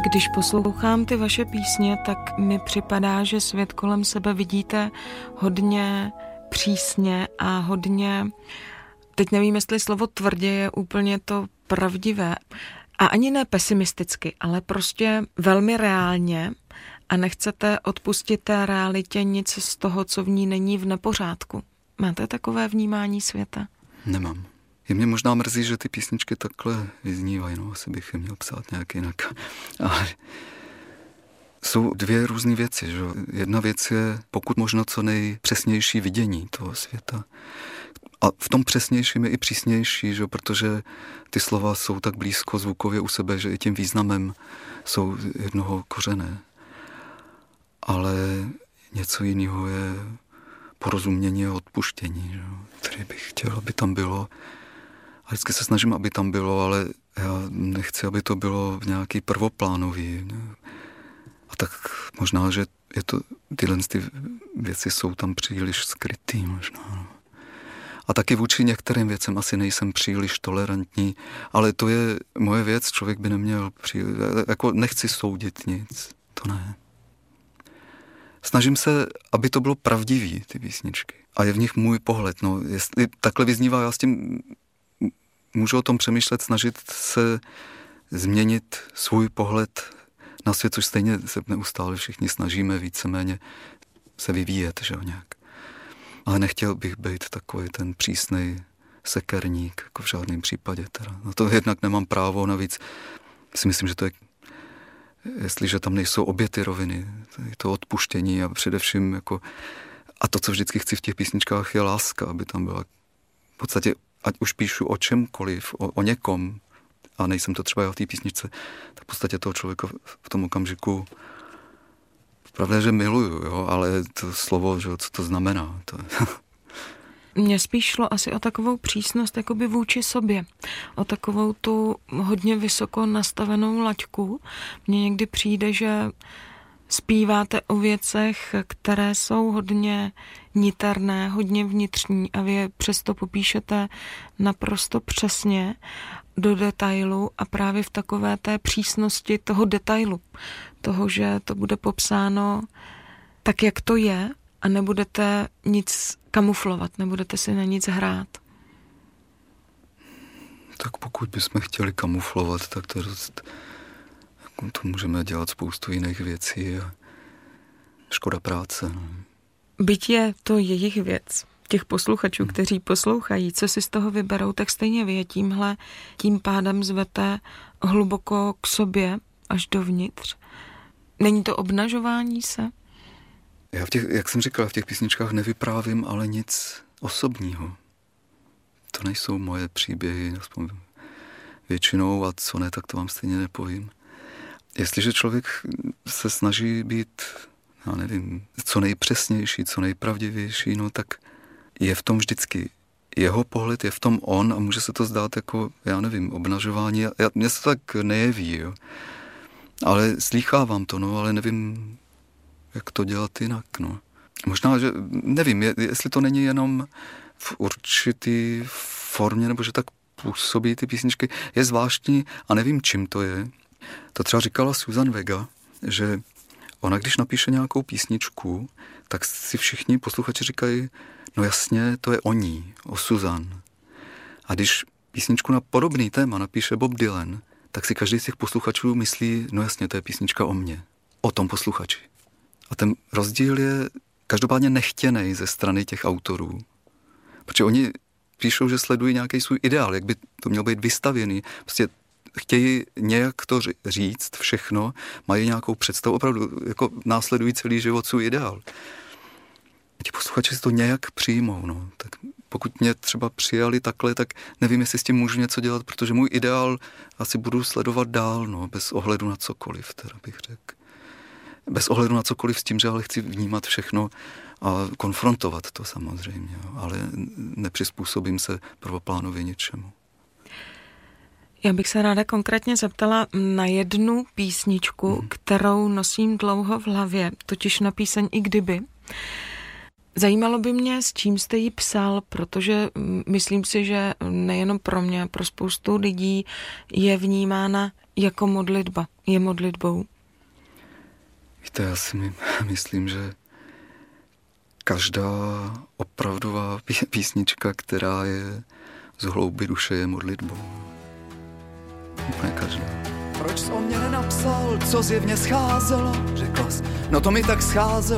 Když poslouchám ty vaše písně, tak mi připadá, že svět kolem sebe vidíte hodně přísně a hodně, teď nevím, jestli slovo tvrdě je úplně to pravdivé, a ani ne pesimisticky, ale prostě velmi reálně a nechcete odpustit té realitě nic z toho, co v ní není v nepořádku. Máte takové vnímání světa? Nemám. Je mě možná mrzí, že ty písničky takhle vyznívají, no asi bych je měl psát nějak jinak. Ale jsou dvě různé věci, že? Jedna věc je pokud možno co nejpřesnější vidění toho světa. A v tom přesnějším je i přísnější, že? Protože ty slova jsou tak blízko zvukově u sebe, že i tím významem jsou jednoho kořené. Ale něco jiného je porozumění a odpuštění, že? Který bych chtěl, aby tam bylo. A vždycky se snažím, aby tam bylo, ale já nechci, aby to bylo nějaký prvoplánový. A tak možná, že je to, tyhle ty věci jsou tam příliš skrytý možná. A taky vůči některým věcem asi nejsem příliš tolerantní, ale to je moje věc, člověk by neměl jako nechci soudit nic, to ne. Snažím se, aby to bylo pravdivý, ty písničky. A je v nich můj pohled, no, jestli takhle vyznívá, já s tím můžu o tom přemýšlet, snažit se změnit svůj pohled na svět, což stejně se neustále všichni snažíme víceméně se vyvíjet, že jo, nějak. Ale nechtěl bych být takový ten přísnej sekerník, jako v žádném případě teda. No to jednak nemám právo, navíc si myslím, že to je, jestliže tam nejsou obě ty roviny, to odpuštění a především jako, a to, co vždycky chci v těch písničkách, je láska, aby tam byla v podstatě, ať už píšu o čemkoliv, o někom, a nejsem to třeba já v té písničce, tak v podstatě toho člověka v tom okamžiku pravda, že miluju, jo, ale to slovo, že, co to znamená. To Mně spíš šlo asi o takovou přísnost jakoby vůči sobě, o takovou tu hodně vysoko nastavenou laťku. Mně někdy přijde, že zpíváte o věcech, které jsou hodně niterné, hodně vnitřní a vy je přesto popíšete naprosto přesně do detailu a právě v takové té přísnosti toho detailu. Toho, že to bude popsáno tak, jak to je a nebudete nic kamuflovat, nebudete si na nic hrát. Tak pokud bychom chtěli kamuflovat, tak to je dost, jako to můžeme dělat spoustu jiných věcí a škoda práce. No. Byť je to jejich věc, těch posluchačů, kteří poslouchají, co si z toho vyberou, tak stejně vy je tím pádem zvete hluboko k sobě až dovnitř. Není to obnažování se? Já jak jsem říkal, v těch písničkách nevyprávím ale nic osobního. To nejsou moje příběhy, aspoň většinou, a co ne, tak to vám stejně nepovím. Jestliže člověk se snaží být, já nevím, co nejpřesnější, co nejpravdivější, no tak je v tom vždycky jeho pohled, je v tom on a může se to zdát jako, já nevím, obnažování. Mně se to tak nejeví, jo. Ale slýchávám to, no, ale nevím, jak to dělat jinak, no. Možná, že nevím, jestli to není jenom v určitý formě, nebo že tak působí ty písničky, je zvláštní a nevím, čím to je. To třeba říkala Susan Vega, že ona, když napíše nějakou písničku, tak si všichni posluchači říkají, no jasně, to je o ní, o Susan. A když písničku na podobný téma napíše Bob Dylan, tak si každý z těch posluchačů myslí, no jasně, to je písnička o mně, o tom posluchači. A ten rozdíl je každopádně nechtěnej ze strany těch autorů. Protože oni píšou, že sledují nějaký svůj ideál, jak by to mělo být vystavěný. Prostě chtějí nějak to říct všechno, mají nějakou představu, opravdu jako následují celý život svůj ideál. A ti posluchači si to nějak přijmou, no. Tak pokud mě třeba přijali takhle, tak nevím, jestli s tím můžu něco dělat, protože můj ideál asi budu sledovat dál, no, bez ohledu na cokoliv, teda bych řekl. Bez ohledu na cokoliv s tím, že ale chci vnímat všechno a konfrontovat to samozřejmě, jo, ale nepřizpůsobím se prvoplánově něčemu. Já bych se ráda konkrétně zeptala na jednu písničku, kterou nosím dlouho v hlavě, totiž na píseň I kdyby. Zajímalo by mě, s čím jste ji psal, protože myslím si, že nejenom pro mě, pro spoustu lidí je vnímána jako modlitba. Je modlitbou. Víte, já si myslím, že každá opravdová písnička, která je z hlouby duše, je modlitbou. Úplně každá. Proč jsi o mě nenapsal, co zjevně scházelo? Řekla jsi, no to mi tak scházelo.